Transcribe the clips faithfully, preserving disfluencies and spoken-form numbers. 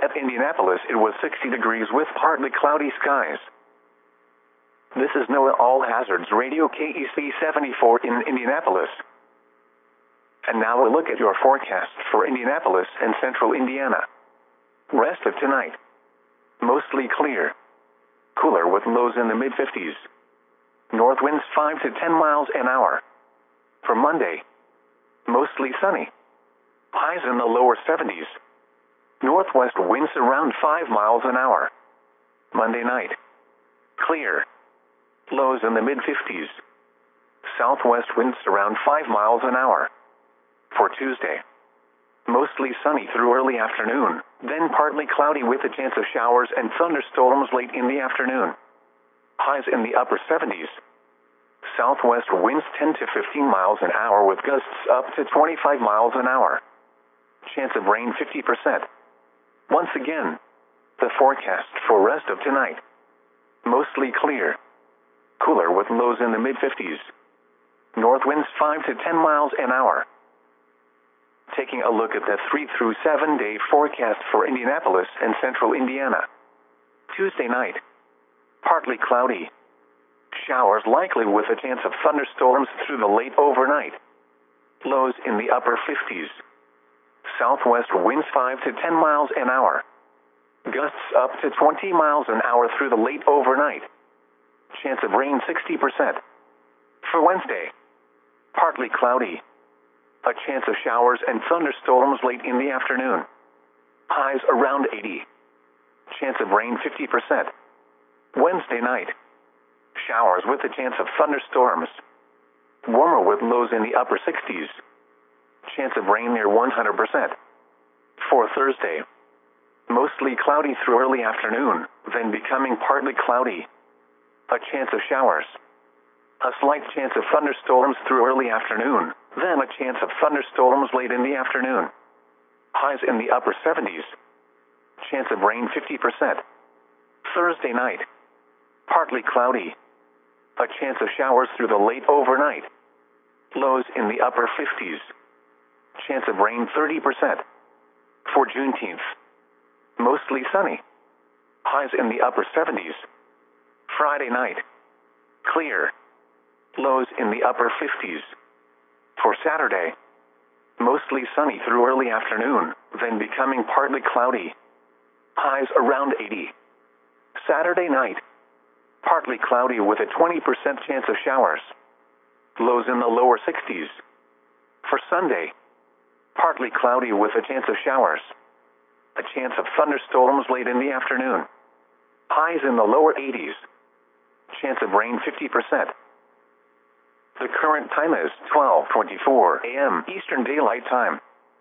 At Indianapolis, it was sixty degrees with partly cloudy skies. This is NOAA All Hazards Radio K E C seventy-four in Indianapolis. And now a look at your forecast for Indianapolis and central Indiana. Rest of tonight. Mostly clear. Cooler with lows in the mid fifties. North winds five to ten miles an hour. For Monday, mostly sunny. Highs in the lower seventies. Northwest winds around five miles an hour. Monday night, clear. Lows in the mid fifties. Southwest winds around five miles an hour. For Tuesday, mostly sunny through early afternoon, then partly cloudy with a chance of showers and thunderstorms late in the afternoon. Highs in the upper seventies. Southwest winds ten to fifteen miles an hour with gusts up to twenty-five miles an hour. Chance of rain fifty percent. Once again, the forecast for rest of tonight. Mostly clear. Cooler with lows in the mid fifties. North winds five to ten miles an hour. Taking a look at the three through seven day forecast for Indianapolis and central Indiana. Tuesday night, partly cloudy. Showers likely with a chance of thunderstorms through the late overnight. Lows in the upper fifties. Southwest winds five to ten miles an hour. Gusts up to twenty miles an hour through the late overnight. Chance of rain sixty percent. For Wednesday, partly cloudy. A chance of showers and thunderstorms late in the afternoon. Highs around eighty. Chance of rain fifty percent. Wednesday night, showers with a chance of thunderstorms. Warmer with lows in the upper sixties. Chance of rain near one hundred percent. For Thursday, mostly cloudy through early afternoon, then becoming partly cloudy. A chance of showers. A slight chance of thunderstorms through early afternoon, then a chance of thunderstorms late in the afternoon. Highs in the upper seventies. Chance of rain fifty percent. Thursday night, partly cloudy. A chance of showers through the late overnight. Lows in the upper fifties. Chance of rain thirty percent. For Juneteenth, mostly sunny. Highs in the upper seventies. Friday night, clear. Lows in the upper fifties. For Saturday, mostly sunny through early afternoon, then becoming partly cloudy. Highs around eighty. Saturday night, partly cloudy with a twenty percent chance of showers. Lows in the lower sixties. For Sunday, partly cloudy with a chance of showers. A chance of thunderstorms late in the afternoon. Highs in the lower eighties. Chance of rain fifty percent. The current time is twelve twenty-four a m Eastern Daylight Time.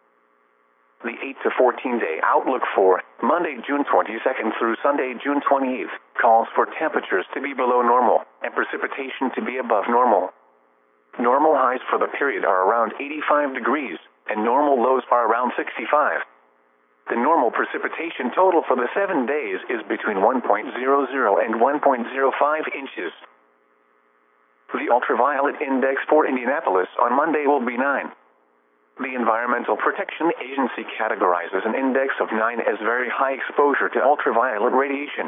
The eight to fourteen day outlook for Monday, June twenty-second through Sunday, June twenty-eighth, calls for temperatures to be below normal and precipitation to be above normal. Normal highs for the period are around eighty-five degrees, and normal lows are around sixty-five. The normal precipitation total for the seven days is between one point zero zero and one point zero five inches. The ultraviolet index for Indianapolis on Monday will be nine. The Environmental Protection Agency categorizes an index of nine as very high exposure to ultraviolet radiation.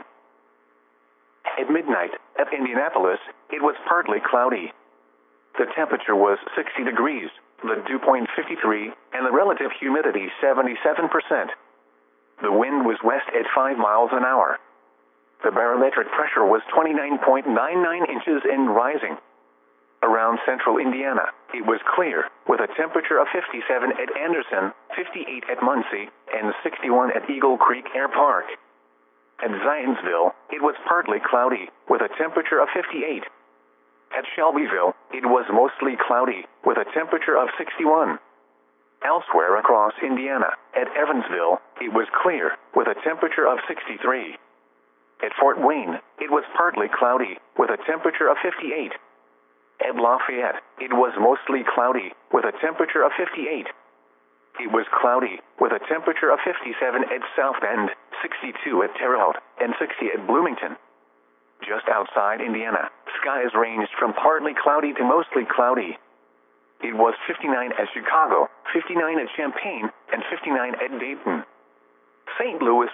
At midnight, at Indianapolis, it was partly cloudy. The temperature was sixty degrees, the dew point fifty-three, and the relative humidity seventy-seven percent. The wind was west at five miles an hour. The barometric pressure was twenty-nine point nine nine inches and rising. Around central Indiana, it was clear, with a temperature of fifty-seven at Anderson, fifty-eight at Muncie, and sixty-one at Eagle Creek Air Park. At Zionsville, it was partly cloudy, with a temperature of fifty-eight. At Shelbyville, it was mostly cloudy, with a temperature of sixty-one. Elsewhere across Indiana, at Evansville, it was clear, with a temperature of sixty-three. At Fort Wayne, it was partly cloudy, with a temperature of fifty-eight. At Lafayette, it was mostly cloudy, with a temperature of fifty-eight. It was cloudy, with a temperature of fifty-seven at South Bend, sixty-two at Terre Haute, and sixty at Bloomington. Just outside Indiana, skies ranged from partly cloudy to mostly cloudy. It was fifty-nine at Chicago, fifty-nine at Champaign, and fifty-nine at Dayton. Saint Louis